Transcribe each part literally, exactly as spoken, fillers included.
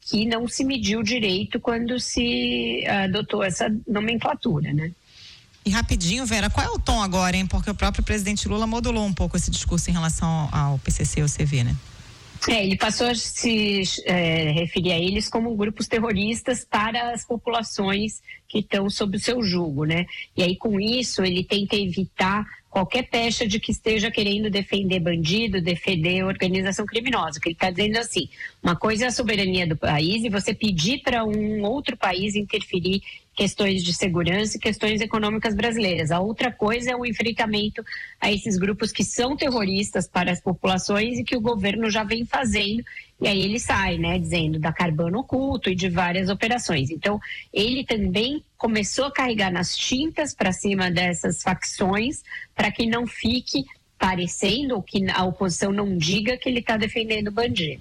que não se mediu direito quando se adotou essa nomenclatura, né? E rapidinho, Vera, qual é o tom agora, hein? Porque o próprio presidente Lula modulou um pouco esse discurso em relação ao P C C e ao C V, né? É, ele passou a se é, referir a eles como grupos terroristas para as populações que estão sob o seu jugo, né? E aí, com isso, ele tenta evitar qualquer pecha de que esteja querendo defender bandido, defender organização criminosa. Que ele está dizendo assim, uma coisa é a soberania do país e você pedir para um outro país interferir questões de segurança e questões econômicas brasileiras. A outra coisa é o enfrentamento a esses grupos que são terroristas para as populações e que o governo já vem fazendo. E aí ele sai, né, dizendo da carbono oculto e de várias operações. Então, ele também começou a carregar nas tintas para cima dessas facções para que não fique parecendo, ou que a oposição não diga que ele está defendendo o bandido.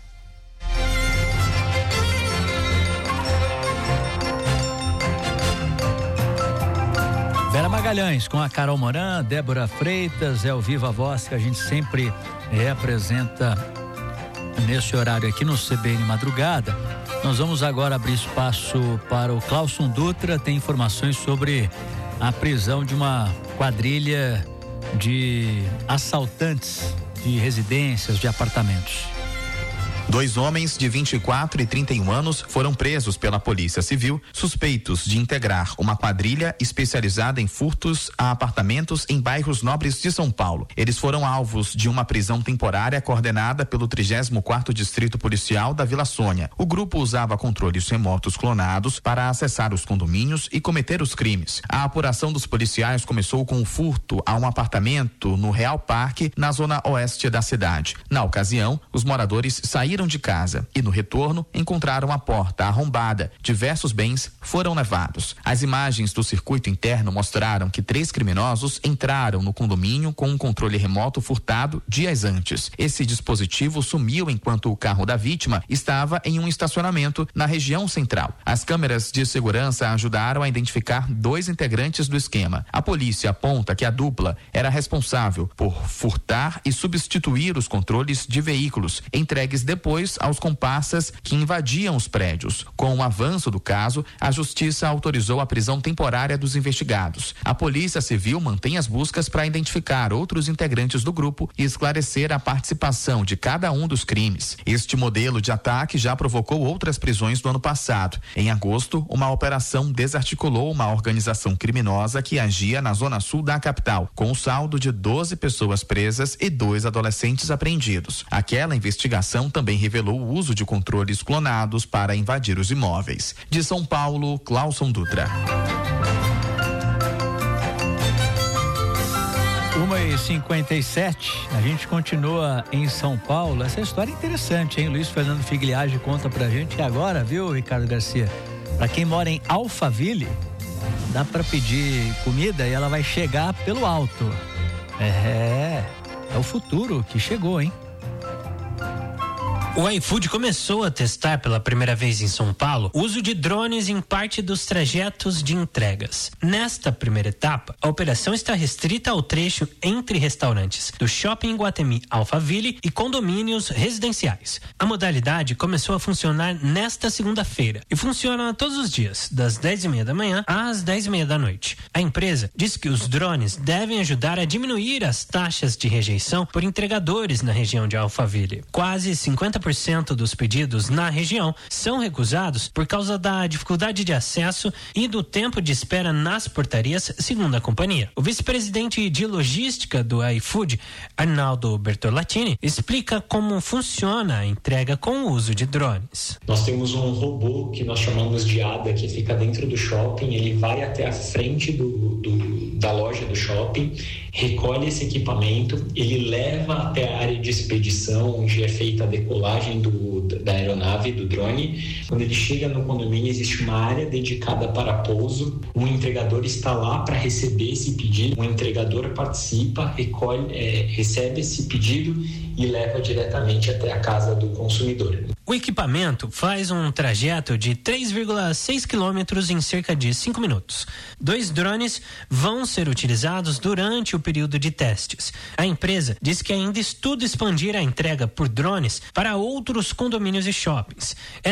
Vera Magalhães com a Carol Moran, Débora Freitas, é o Viva Voz que a gente sempre é, apresenta nesse horário aqui no C B N Madrugada. Nós vamos agora abrir espaço para o Clauson Dutra, tem informações sobre a prisão de uma quadrilha de assaltantes de residências, de apartamentos. Dois homens de vinte e quatro e trinta e um anos foram presos pela Polícia Civil, suspeitos de integrar uma quadrilha especializada em furtos a apartamentos em bairros nobres de São Paulo. Eles foram alvos de uma prisão temporária coordenada pelo trigésimo quarto Distrito Policial da Vila Sônia. O grupo usava controles remotos clonados para acessar os condomínios e cometer os crimes. A apuração dos policiais começou com o furto a um apartamento no Real Parque, na zona oeste da cidade. Na ocasião, os moradores saíram de casa e no retorno encontraram a porta arrombada. Diversos bens foram levados. As imagens do circuito interno mostraram que três criminosos entraram no condomínio com um controle remoto furtado dias antes. Esse dispositivo sumiu enquanto o carro da vítima estava em um estacionamento na região central. As câmeras de segurança ajudaram a identificar dois integrantes do esquema. A polícia aponta que a dupla era responsável por furtar e substituir os controles de veículos entregues depois Depois aos comparsas que invadiam os prédios. Com o avanço do caso, a Justiça autorizou a prisão temporária dos investigados. A Polícia Civil mantém as buscas para identificar outros integrantes do grupo e esclarecer a participação de cada um dos crimes. Este modelo de ataque já provocou outras prisões do ano passado. Em agosto, uma operação desarticulou uma organização criminosa que agia na zona sul da capital, com um saldo de doze pessoas presas e dois adolescentes apreendidos. Aquela investigação também revelou o uso de controles clonados para invadir os imóveis. De São Paulo, Clauson Dutra. uma e cinquenta e sete, a gente continua em São Paulo. Essa história é interessante, hein? Luiz Fernando Figliage conta pra gente. E agora, viu, Ricardo Garcia? Pra quem mora em Alphaville, dá pra pedir comida e ela vai chegar pelo alto. É, é o futuro que chegou, hein? O iFood começou a testar pela primeira vez em São Paulo o uso de drones em parte dos trajetos de entregas. Nesta primeira etapa, a operação está restrita ao trecho entre restaurantes do Shopping Iguatemi Alphaville e condomínios residenciais. A modalidade começou a funcionar nesta segunda-feira e funciona todos os dias, das dez e meia da manhã às dez e meia da noite. A empresa diz que os drones devem ajudar a diminuir as taxas de rejeição por entregadores na região de Alphaville. Quase cinquenta por cento dos pedidos na região são recusados por causa da dificuldade de acesso e do tempo de espera nas portarias, segundo a companhia. O vice-presidente de logística do iFood, Arnaldo Bertolatini, explica como funciona a entrega com o uso de drones. Nós temos um robô que nós chamamos de A D A, que fica dentro do shopping. Ele vai até a frente do, do, da loja do shopping, recolhe esse equipamento, ele leva até a área de expedição, onde é feita a decolagem Do, da aeronave, do drone. Quando ele chega no condomínio, existe uma área dedicada para pouso. Um entregador está lá para receber esse pedido. Um entregador participa, recolhe, é, recebe esse pedido e leva diretamente até a casa do consumidor. O equipamento faz um trajeto de três vírgula seis quilômetros em cerca de cinco minutos. Dois drones vão ser utilizados durante o período de testes. A empresa diz que ainda estuda expandir a entrega por drones para outros condomínios e shoppings.